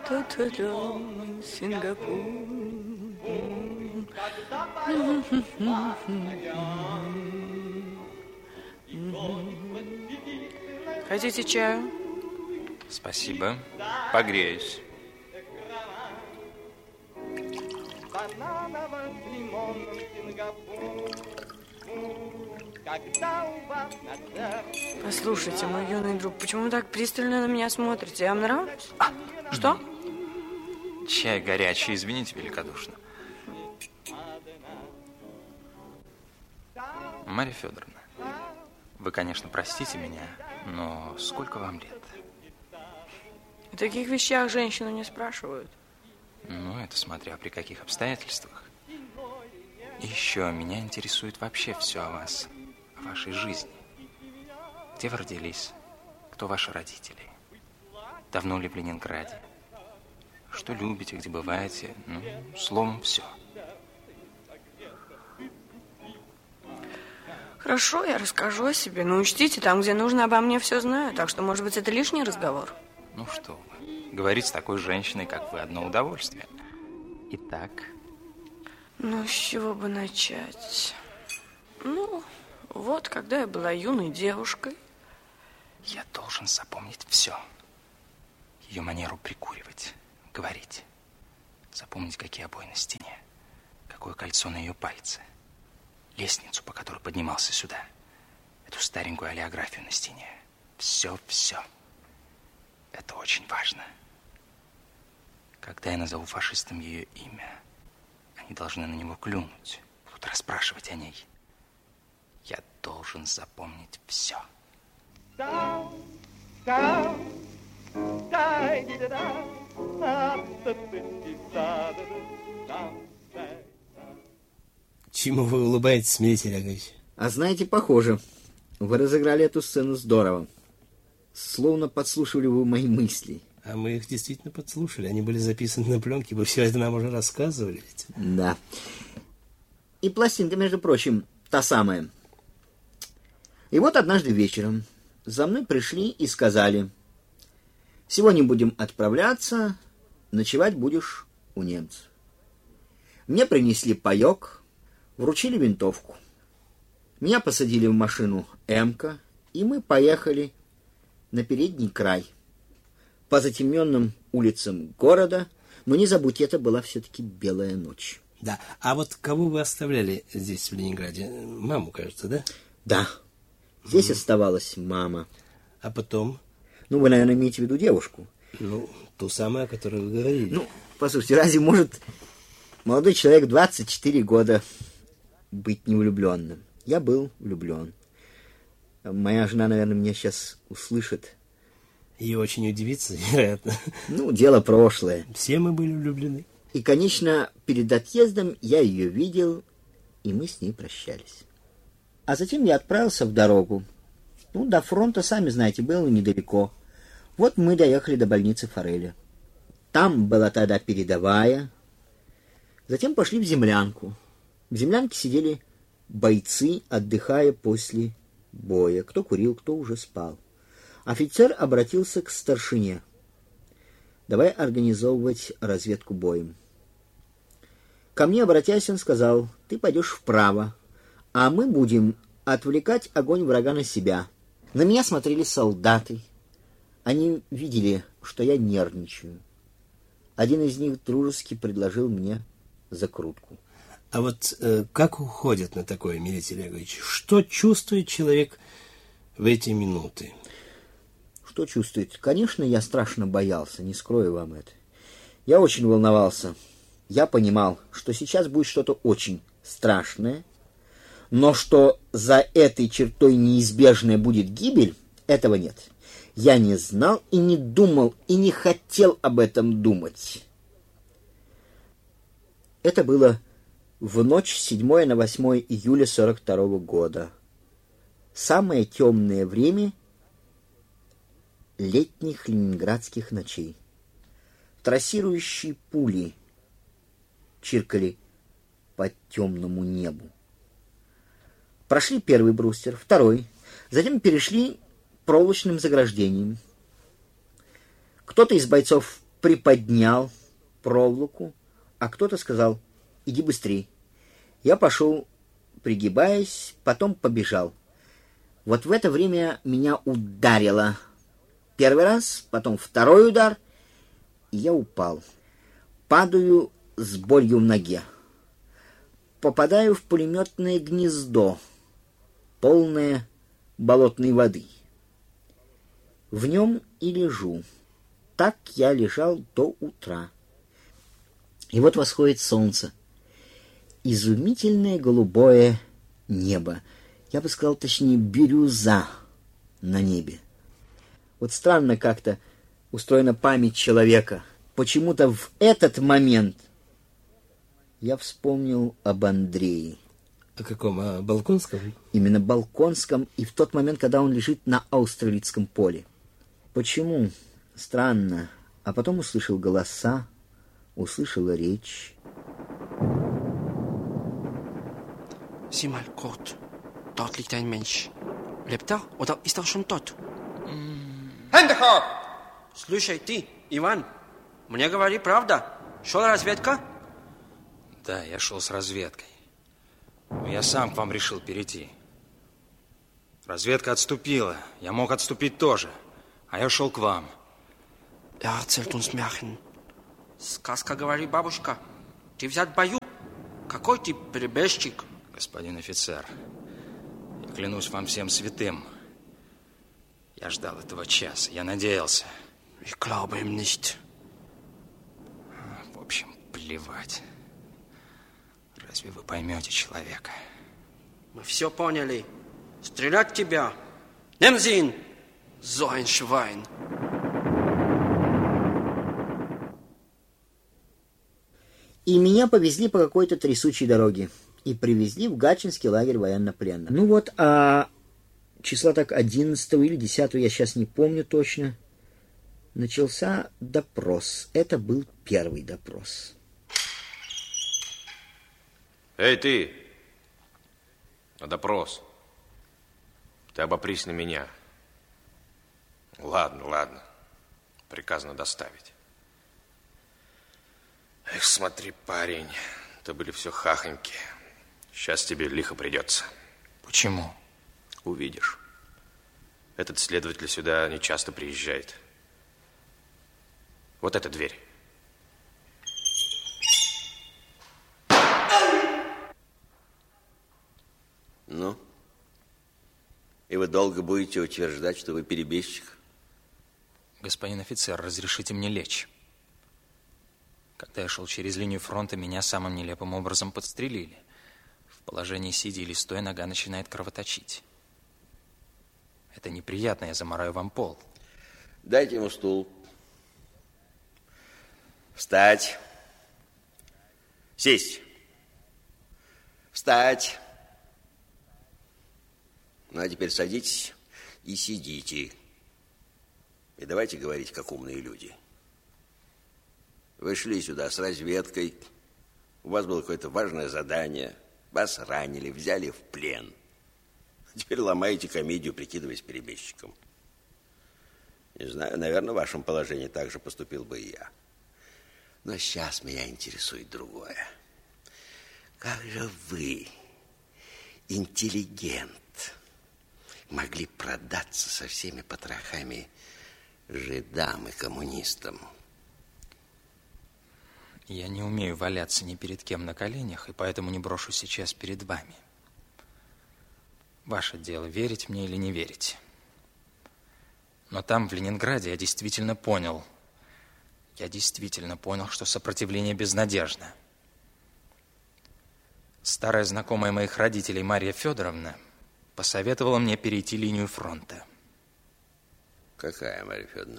Сингапур. Хотите чаю? Спасибо. Погреюсь. Послушайте, мой юный друг, почему вы так пристально на меня смотрите? Я вам нравлюсь? Что? Чай горячий, извините великодушно. Марья Федоровна, вы, конечно, простите меня, но сколько вам лет? О таких вещах женщину не спрашивают. Ну, это смотря при каких обстоятельствах. И еще меня интересует вообще все о вас, о вашей жизни. Где вы родились? Кто ваши родители? Давно ли в Ленинграде? Что любите, где бываете? Ну, словом, все. Хорошо, я расскажу о себе. Но учтите, там, где нужно, обо мне все знаю. Так что, может быть, это лишний разговор? Ну что вы, говорить с такой женщиной, как вы, одно удовольствие. Итак? Ну, с чего бы начать? Ну, вот, когда я была юной девушкой. Я должен запомнить все. Ее манеру прикуривать, говорить. Запомнить, какие обои на стене, какое кольцо на ее пальце. Лестницу, по которой поднимался сюда. Эту старенькую олеографию на стене. Все. Это очень важно. Когда я назову фашистам ее имя, они должны на него клюнуть, будут расспрашивать о ней. Я должен запомнить все. Чему вы улыбаетесь, Милитий Олегович? А знаете, похоже, вы разыграли эту сцену здорово. Словно подслушивали вы мои мысли. А мы их действительно подслушали. Они были записаны на пленке. Вы все это нам уже рассказывали ведь. Да. И пластинка, между прочим, та самая. И вот однажды вечером за мной пришли и сказали: сегодня будем отправляться, ночевать будешь у немцев. Мне принесли паёк, вручили винтовку. Меня посадили в машину «Эмка», и мы поехали на передний край, по затемненным улицам города. Но не забудьте, это была все-таки белая ночь. Да, а вот кого вы оставляли здесь, в Ленинграде? Маму, кажется, да? Да, здесь оставалась мама. А потом? Ну, вы, наверное, имеете в виду девушку. Ну, ту самую, о которой вы говорили. Ну, послушайте, разве может молодой человек 24 года быть невлюбленным? Я был влюблен. Моя жена, наверное, меня сейчас услышит. И очень удивится, вероятно. Ну, дело прошлое. Все мы были влюблены. И, конечно, перед отъездом я ее видел, и мы с ней прощались. А затем я отправился в дорогу. Ну, до фронта, сами знаете, было недалеко. Вот мы доехали до больницы Фореля. Там была тогда передовая. Затем пошли в землянку. В землянке сидели бойцы, отдыхая после боя. Кто курил, кто уже спал. Офицер обратился к старшине: давай организовывать разведку боем. Ко мне, обратясь, он сказал: ты пойдешь вправо, а мы будем отвлекать огонь врага на себя. На меня смотрели солдаты. Они видели, что я нервничаю. Один из них дружески предложил мне закрутку. А вот как уходят на такое, Милитий Олегович? Что чувствует человек в эти минуты? Что чувствует? Конечно, я страшно боялся, не скрою вам это. Я очень волновался. Я понимал, что сейчас будет что-то очень страшное, но что за этой чертой неизбежная будет гибель, этого нет. Я не знал и не думал, и не хотел об этом думать. Это было в ночь с 7 на 8 июля 1942 года. Самое темное время летних ленинградских ночей. Трассирующие пули чиркали по темному небу. Прошли первый брустер, второй, затем перешли проволочным заграждением. Кто-то из бойцов приподнял проволоку, а кто-то сказал: иди быстрей. Я пошел, пригибаясь, потом побежал. Вот в это время меня ударило. Первый раз, потом второй удар, и я упал. Падаю с болью в ноге. Попадаю в пулеметное гнездо, полное болотной воды. В нем и лежу. Так я лежал до утра. И вот восходит солнце. Изумительное голубое небо. Я бы сказал, точнее, бирюза на небе. Вот странно как-то устроена память человека. Почему-то в этот момент я вспомнил об Андрее. О каком? О Балконском? Именно Балконском, и в тот момент, когда он лежит на Аустерлицком поле. Почему? Странно. А потом услышал голоса, услышал речь. Sieh mal, Kurt. Dort liegt ein Mensch. Lebt er oder ist er schon tot? Hände hoch! Слушай, ты, Иван, мне говори правда. Шел разведка? Да, я шел с разведкой. Но я сам к вам решил перейти. Разведка отступила. Я мог отступить тоже. А я шел к вам. Erzählt uns Märchen. Сказка, говори, бабушка. Ты взят в бою. Какой ты перебежчик. Господин офицер, я клянусь вам всем святым. Я ждал этого часа. Я надеялся. Ich glaube ihm nicht. В общем, плевать. Разве вы поймете человека? Мы все поняли. Стрелять в тебя. Nimm sie ihn. So ein Schwein. И меня повезли по какой-то трясучей дороге. И привезли в Гатчинский лагерь военнопленных. Ну вот, а числа так 11 или 10, я сейчас не помню точно, начался допрос. Это был первый допрос. Эй, ты! На допрос. Ты обопрись на меня. Ладно, ладно. Приказано доставить. Эх, смотри, парень, это были все хахоньки. Сейчас тебе лихо придется. Почему? Увидишь. Этот следователь сюда не часто приезжает. Вот эта дверь. Ну? И вы долго будете утверждать, что вы перебежчик? Господин офицер, разрешите мне лечь. Когда я шел через линию фронта, меня самым нелепым образом подстрелили. В положении сидя или стоя нога начинает кровоточить. Это неприятно, я замараю вам пол. Дайте ему стул. Встать. Сесть. Встать. Ну, а теперь садитесь и сидите. И давайте говорить, как умные люди. Вы шли сюда с разведкой. У вас было какое-то важное задание. Вас ранили, взяли в плен. Теперь ломаете комедию, прикидываясь перебежчиком. Не знаю, наверное, в вашем положении так же поступил бы и я. Но сейчас меня интересует другое. Как же вы, интеллигент, могли продаться со всеми потрохами жидам и коммунистам? Я не умею валяться ни перед кем на коленях, и поэтому не брошу сейчас перед вами. Ваше дело, верить мне или не верить. Но там, в Ленинграде, я действительно понял, что сопротивление безнадежно. Старая знакомая моих родителей Марья Федоровна посоветовала мне перейти линию фронта. Какая Марья Федоровна?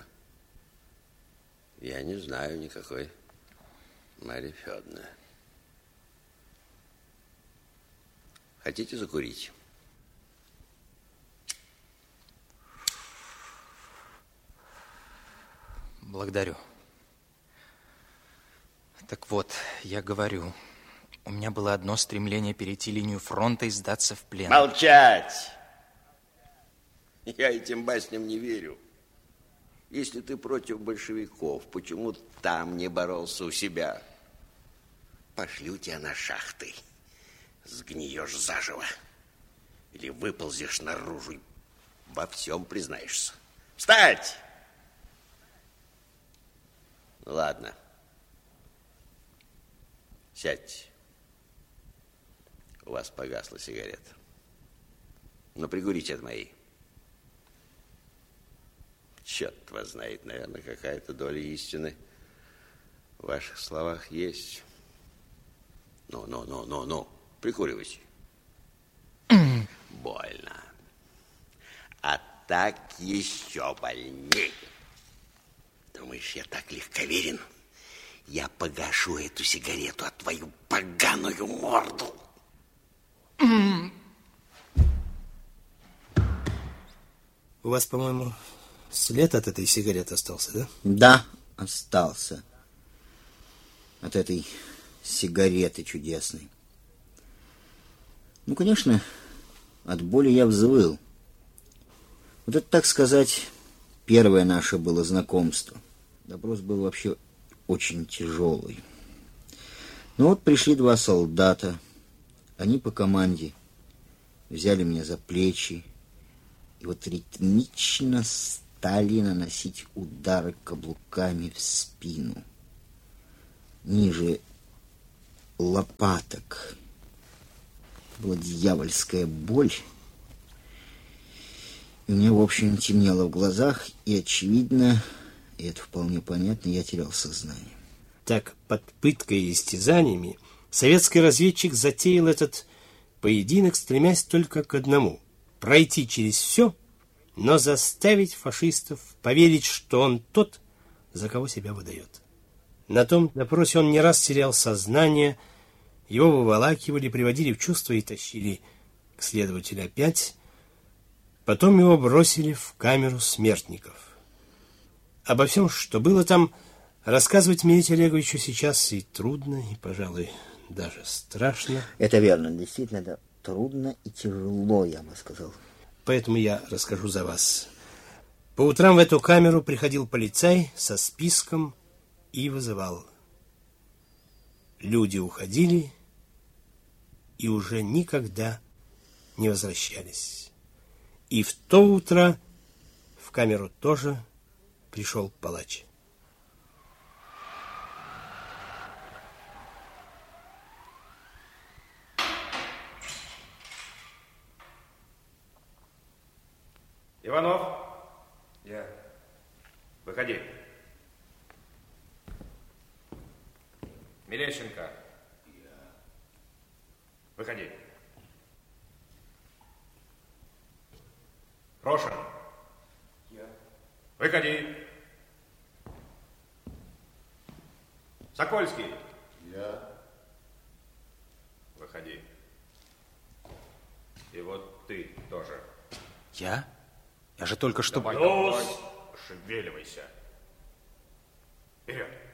Я не знаю никакой Марья Федоровна. Хотите закурить? Благодарю. Так вот, я говорю, у меня было одно стремление перейти линию фронта и сдаться в плен. Молчать! Я этим басням не верю. Если ты против большевиков, почему там не боролся у себя? Пошлю тебя на шахты. Сгниешь заживо. Или выползешь наружу и во всем признаешься. Встать! Ну, ладно. Сядьте. У вас погасла сигарета. Но прикурите от моей. Черт вас знает, наверное, какая-то доля истины в ваших словах есть. Ну, прикуривайте. Больно. А так еще больнее. Думаешь, я так легковерен? Я погашу эту сигарету от твою поганую морду. У вас, по-моему, след от этой сигареты остался, да? Да, остался. От этой сигареты чудесной. Ну, конечно, от боли я взвыл. Вот это, так сказать, первое наше было знакомство. Допрос был вообще очень тяжелый. Ну вот пришли два солдата. Они по команде взяли меня за плечи и вот ритмично стали наносить удары каблуками в спину. Ниже лопаток. Была дьявольская боль. И у меня, в общем, темнело в глазах, и, очевидно, и это вполне понятно, я терял сознание. Так, под пыткой и истязаниями советский разведчик затеял этот поединок, стремясь только к одному — пройти через все, но заставить фашистов поверить, что он тот, за кого себя выдает. На том допросе он не раз терял сознание, его выволакивали, приводили в чувство и тащили к следователю опять. Потом его бросили в камеру смертников. Обо всем, что было там, рассказывать Милите Олеговичу сейчас и трудно, и, пожалуй, даже страшно. Это верно, действительно, это трудно и тяжело, я бы сказал. Поэтому я расскажу за вас. По утрам в эту камеру приходил полицай со списком и вызывал. Люди уходили и уже никогда не возвращались. И в то утро в камеру тоже пришел палач. Иванов? Я. Выходи. Мелещенко? Я. Выходи. Прошин? Я. Выходи. Сокольский? Я. Выходи. И вот ты тоже. Я? Я же только что... Ну, шевеливайся. Вперед.